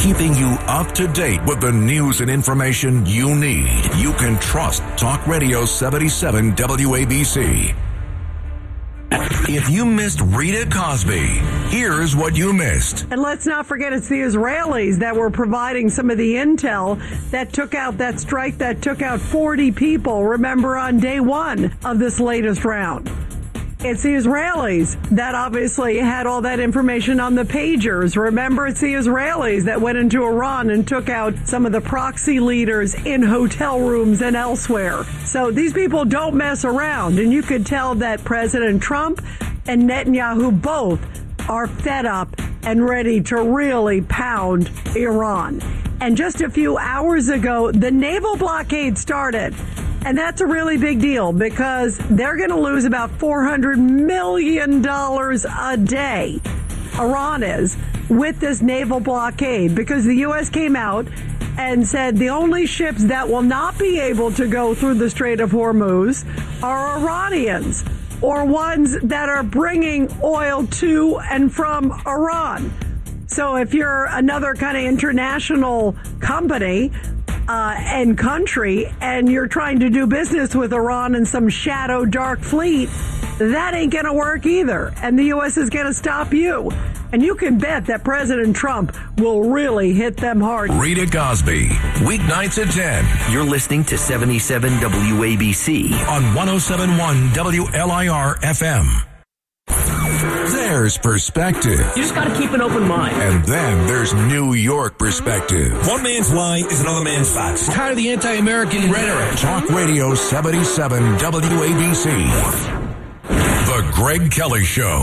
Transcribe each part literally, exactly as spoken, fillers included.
keeping you up to date with the news and information you need. You can trust Talk Radio seventy-seven W A B C. If you missed Rita Cosby, here's what you missed. And let's not forget it's the Israelis that were providing some of the intel that took out that strike that took out forty people, remember, on day one of this latest round. It's the Israelis that obviously had all that information on the pagers. Remember, it's the Israelis that went into Iran and took out some of the proxy leaders in hotel rooms and elsewhere. So these people don't mess around. And you could tell that President Trump and Netanyahu both are fed up and ready to really pound Iran. And just a few hours ago, the naval blockade started. And that's a really big deal because they're going to lose about four hundred million dollars a day, Iran is, with this naval blockade, because the U S came out and said the only ships that will not be able to go through the Strait of Hormuz are Iranians or ones that are bringing oil to and from Iran. So if you're another kind of international company Uh, and country, and you're trying to do business with Iran and some shadow dark fleet, that ain't going to work either. And the U S is going to stop you. And you can bet that President Trump will really hit them hard. Rita Cosby, weeknights at ten. You're listening to seventy-seven W A B C on one oh seven point one W L I R F M. There's perspective. You just got to keep an open mind. And then there's New York perspective. One man's lie is another man's facts. Tired of the anti-American rhetoric. Talk Radio seventy-seven W A B C. The Greg Kelly Show.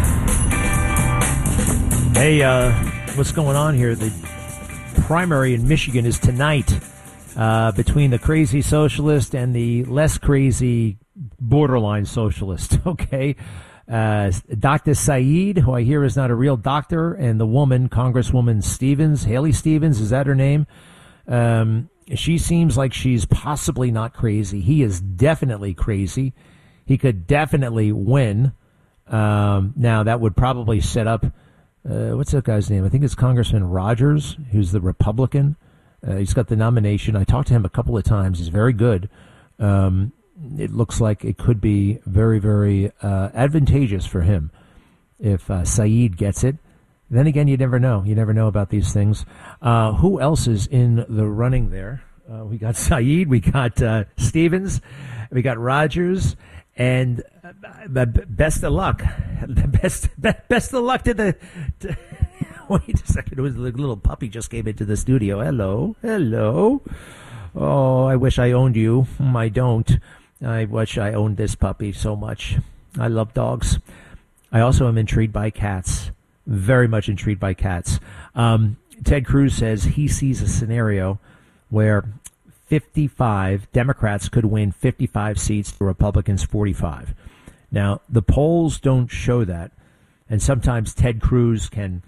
Hey, uh, what's going on here? The primary in Michigan is tonight uh, between the crazy socialist and the less crazy borderline socialist, okay? Uh, Doctor Saeed, who I hear is not a real doctor, and the woman, Congresswoman Stevens, Haley Stevens, is that her name? Um, she seems like she's possibly not crazy. He is definitely crazy. He could definitely win. Um, now, that would probably set up, uh, what's that guy's name? I think it's Congressman Rogers, who's the Republican. Uh, he's got the nomination. I talked to him a couple of times. He's very good. Um It looks like it could be very, very uh, advantageous for him if uh, Saeed gets it. Then again, you never know. You never know about these things. Uh, who else is in the running there? Uh, we got Saeed, we got uh, Stevens, we got Rogers, and uh, best of luck. Best, best of luck to the. To, wait a second. It was the little puppy just came into the studio. Hello, hello. Oh, I wish I owned you. I don't. I wish I owned this puppy so much. I love dogs. I also am intrigued by cats. Very much intrigued by cats. Um, Ted Cruz says he sees a scenario where fifty-five Democrats could win fifty-five seats to Republicans forty-five. Now, the polls don't show that. And sometimes Ted Cruz can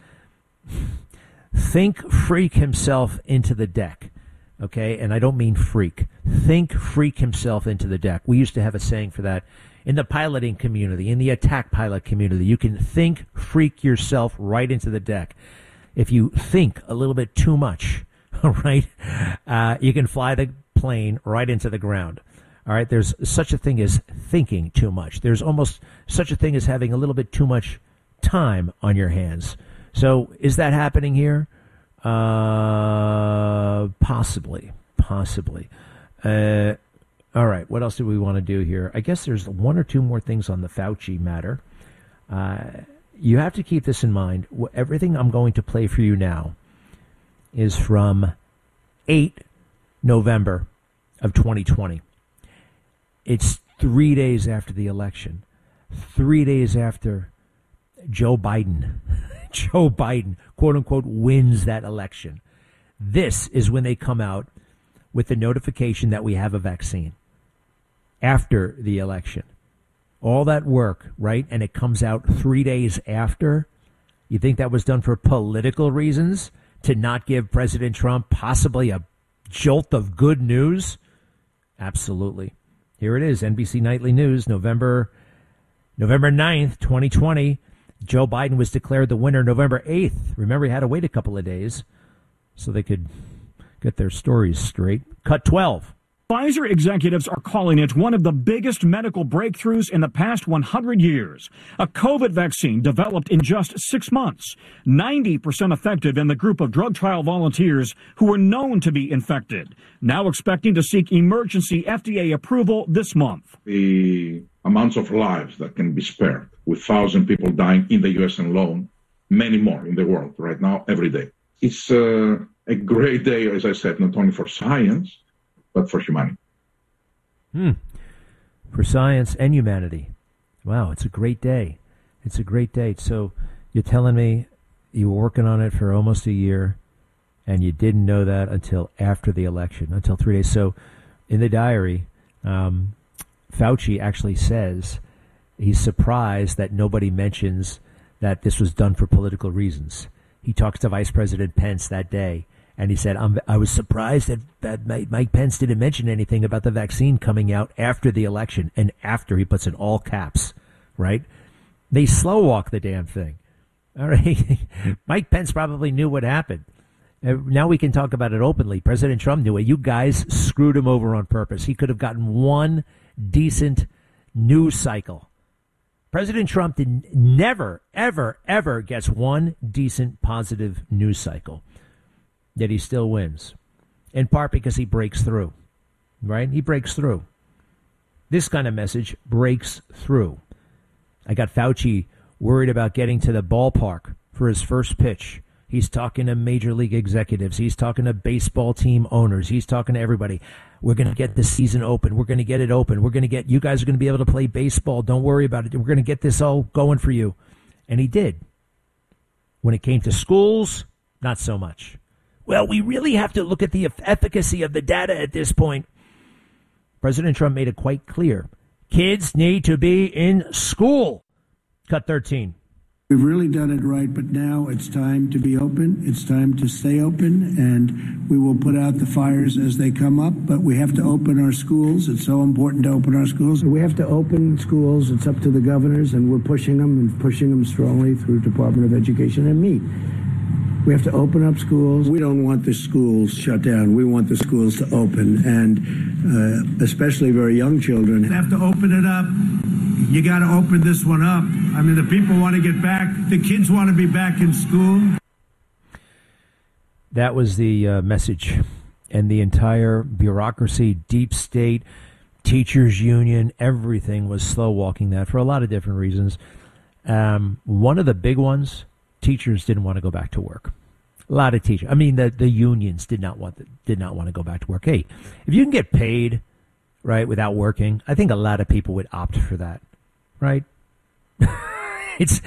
think freak himself into the deck. Okay, and I don't mean freak. Think freak himself into the deck. We used to have a saying for that in the piloting community, in the attack pilot community. You can think freak yourself right into the deck. If you think a little bit too much, all right, uh, you can fly the plane right into the ground. All right, there's such a thing as thinking too much. There's almost such a thing as having a little bit too much time on your hands. So is that happening here? Uh, possibly, possibly. Uh, all right. What else do we want to do here? I guess there's one or two more things on the Fauci matter. Uh, you have to keep this in mind. Everything I'm going to play for you now is from eight November of twenty twenty. It's three days after the election, three days after Joe Biden Joe Biden, quote unquote, wins that election. This is when they come out with the notification that we have a vaccine after the election. All that work, right? And it comes out three days after. You think that was done for political reasons to not give President Trump possibly a jolt of good news? Absolutely. Here it is, N B C Nightly News, November November ninth, twenty twenty. Joe Biden was declared the winner November eighth. Remember, he had to wait a couple of days. so they could get their stories straight. Cut twelve. Pfizer executives are calling it one of the biggest medical breakthroughs in the past one hundred years. A COVID vaccine developed in just six months, ninety percent effective in the group of drug trial volunteers who were known to be infected. Now expecting to seek emergency F D A approval this month. The amounts of lives that can be spared, with one thousand people dying in the U S alone, many more in the world right now, every day. It's uh, a great day, as I said, not only for science, but for humanity. Hmm. For science and humanity. Wow, it's a great day. It's a great day. So you're telling me you were working on it for almost a year, and you didn't know that until after the election, until three days. So in the diary, um, Fauci actually says he's surprised that nobody mentions that this was done for political reasons. He talks to Vice President Pence that day, and he said, I'm, I was surprised that, that Mike Pence didn't mention anything about the vaccine coming out after the election, and after, he puts in all caps, right? They slow walk the damn thing. All right. Mike Pence probably knew what happened. Uh, now we can talk about it openly. President Trump knew it. You guys screwed him over on purpose. He could have gotten one decent news cycle. President Trump did never, ever, ever gets one decent positive news cycle. Yet he still wins, in part because he breaks through, right? He breaks through. This kind of message breaks through. I got Fauci worried about getting to the ballpark for his first pitch. He's talking to major league executives. He's talking to baseball team owners. He's talking to everybody. We're going to get the season open. We're going to get it open. We're going to get, you guys are going to be able to play baseball. Don't worry about it. We're going to get this all going for you. And he did. When it came to schools, not so much. Well, we really have to look at the efficacy of the data at this point. President Trump made it quite clear. Kids need to be in school. Cut thirteen. We've really done it right, but now it's time to be open. It's time to stay open, and we will put out the fires as they come up, but we have to open our schools. It's so important to open our schools. We have to open schools. It's up to the governors, and we're pushing them and pushing them strongly through Department of Education and me. We have to open up schools. We don't want the schools shut down. We want the schools to open, and uh, especially very young children have to open it up. You got to open this one up. I mean, the people want to get back. The kids want to be back in school. That was the uh, message. And the entire bureaucracy, deep state, teachers union, everything was slow walking that for a lot of different reasons. Um, one of the big ones, teachers didn't want to go back to work. A lot of teachers. I mean, the, the unions did not want the, did not want to go back to work. Hey, if you can get paid, right, without working, I think a lot of people would opt for that. Right? it's,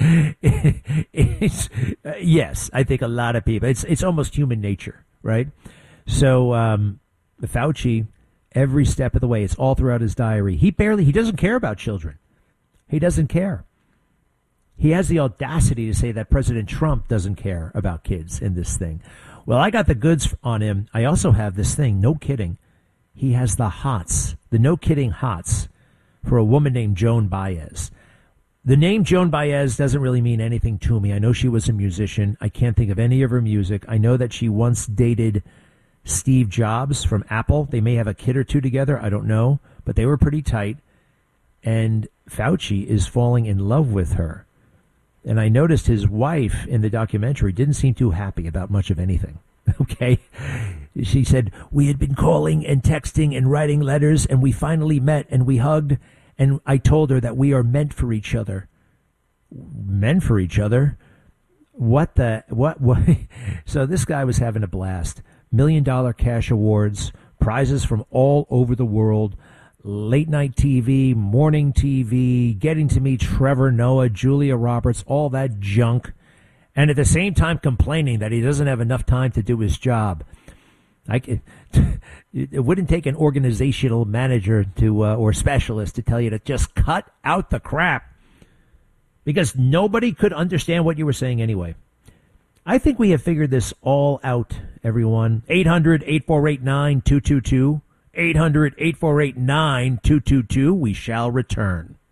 it's uh, yes, I think a lot of people, it's, it's almost human nature, right? So, um, Fauci, every step of the way, it's all throughout his diary. He barely, he doesn't care about children. He doesn't care. He has the audacity to say that President Trump doesn't care about kids in this thing. Well, I got the goods on him. I also have this thing, no kidding. He has the hots, the no kidding hots for a woman named Joan Baez. The name Joan Baez doesn't really mean anything to me. I know she was a musician. I can't think of any of her music. I know that she once dated Steve Jobs from Apple. They may have a kid or two together. I don't know. But they were pretty tight. And Fauci is falling in love with her. And I noticed his wife in the documentary didn't seem too happy about much of anything. Okay. She said, we had been calling and texting and writing letters, and we finally met and we hugged. And I told her that we are meant for each other. Meant for each other? What the, what, what? So this guy was having a blast. Million dollar cash awards, prizes from all over the world, late night T V, morning T V, getting to meet Trevor Noah, Julia Roberts, all that junk. And at the same time complaining that he doesn't have enough time to do his job. I, it, it wouldn't take an organizational manager to uh, or specialist to tell you to just cut out the crap, because nobody could understand what you were saying anyway. I think we have figured this all out, everyone. eight hundred, eight four eight, nine two two two. eight hundred, eight four eight, nine two two two. We shall return.